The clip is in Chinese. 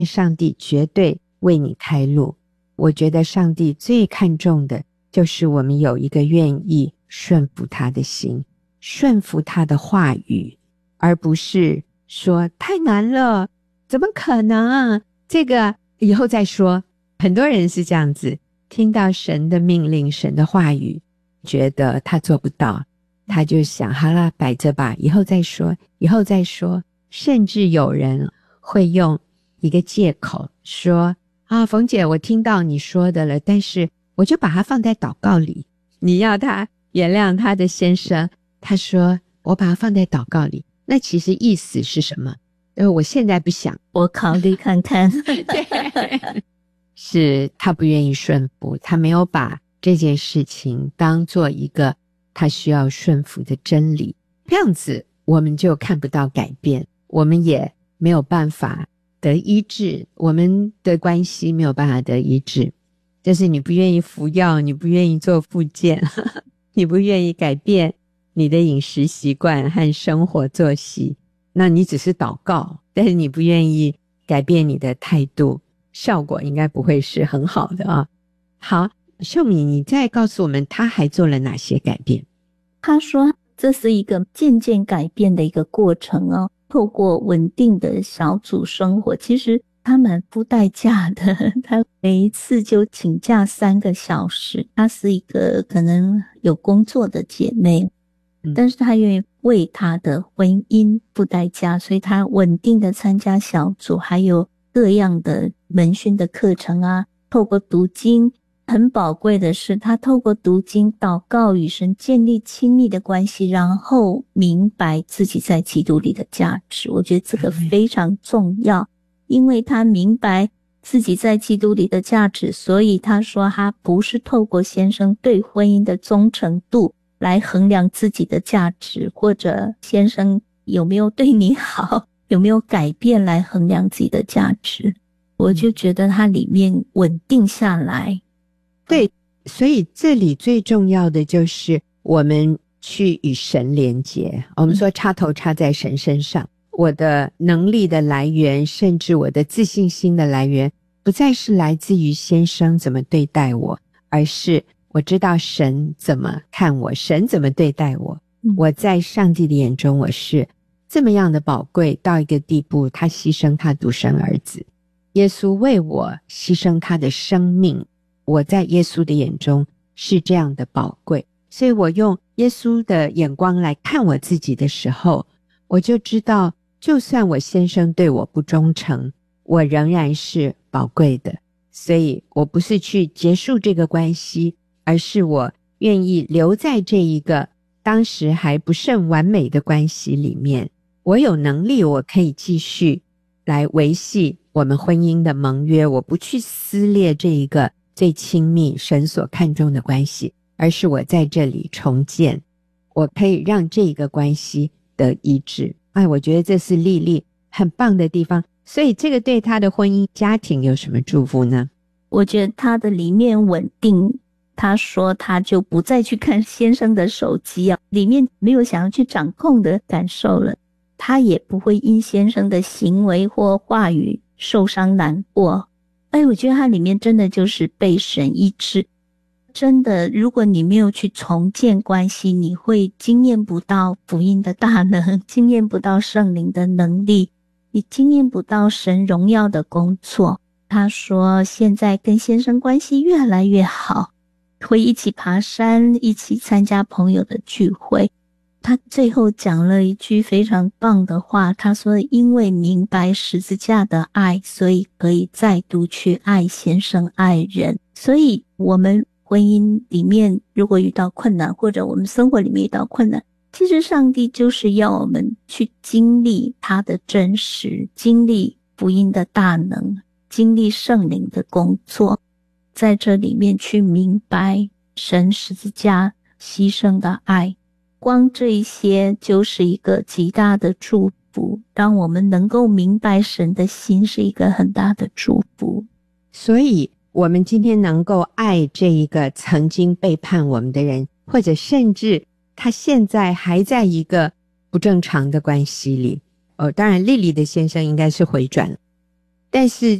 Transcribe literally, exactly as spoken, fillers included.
上帝绝对为你开路。我觉得上帝最看重的就是我们有一个愿意顺服他的心，顺服他的话语，而不是说太难了，怎么可能啊，这个以后再说。很多人是这样子，听到神的命令，神的话语，觉得他做不到，他就想好了，摆着吧，以后再说，以后再说。甚至有人会用一个借口说啊，冯姐，我听到你说的了，但是我就把它放在祷告里。你要他原谅他的先生，他说我把它放在祷告里，那其实意思是什么？呃，我现在不想， 我考虑看看。 对，是他不愿意顺服，他没有把这件事情当做一个他需要顺服的真理。这样子我们就看不到改变，我们也没有办法得医治，我们的关系没有办法得医治。就是你不愿意服药，你不愿意做复健，你不愿意改变你的饮食习惯和生活作息，那你只是祷告，但是你不愿意改变你的态度，效果应该不会是很好的啊。好，秀敏，你再告诉我们他还做了哪些改变？ 他说这是一个渐渐改变的一个过程哦，透过稳定的小组生活，其实他蛮付代价的，他每一次就请假三个小时，她是一个可能有工作的姐妹，嗯、但是她愿意为她的婚姻付代价，所以她稳定的参加小组，还有各样的门训的课程啊，透过读经，很宝贵的是她透过读经祷告与神建立亲密的关系，然后明白自己在基督里的价值。我觉得这个非常重要，因为她明白自己在基督里的价值，所以她说她不是透过先生对婚姻的忠诚度来衡量自己的价值，或者先生有没有对你好，有没有改变来衡量自己的价值。我就觉得它里面稳定下来。 对，所以这里最重要的就是我们去与神连结。我们说插头插在神身上，我的能力的来源，甚至我的自信心的来源，不再是来自于先生怎么对待我，而是我知道神怎么看我，神怎么对待我。我在上帝的眼中，我是这么样的宝贵，到一个地步，他牺牲他独生儿子，耶稣为我牺牲他的生命，我在耶稣的眼中是这样的宝贵。所以我用耶稣的眼光来看我自己的时候，我就知道就算我先生对我不忠诚，我仍然是宝贵的。所以我不是去结束这个关系，而是我愿意留在这一个当时还不甚完美的关系里面。我有能力，我可以继续来维系我们婚姻的盟约，我不去撕裂这一个最亲密神所看重的关系，而是我在这里重建，我可以让这一个关系得医治。哎，我觉得这是丽丽很棒的地方。所以这个对她的婚姻家庭有什么祝福呢？ 我觉得她的里面稳定，她说她就不再去看先生的手机啊，里面没有想要去掌控的感受了，她也不会因先生的行为或话语受伤难过。哎，我觉得它里面真的就是被神医治。真的，如果你没有去重建关系，你会经验不到福音的大能，经验不到圣灵的能力，你经验不到神荣耀的工作。他说现在跟先生关系越来越好，会一起爬山，一起参加朋友的聚会。他最后讲了一句非常棒的话，他说因为明白十字架的爱，所以可以再度去爱先生爱人。所以我们婚姻里面如果遇到困难，或者我们生活里面遇到困难，其实上帝就是要我们去经历他的真实，经历福音的大能，经历圣灵的工作，在这里面去明白神十字架牺牲的爱。光这一些就是一个极大的祝福，当我们能够明白神的心是一个很大的祝福。 所以我们今天能够爱这一个曾经背叛我们的人，或者甚至他现在还在一个不正常的关系里。哦，当然丽丽的先生应该是回转了， 但是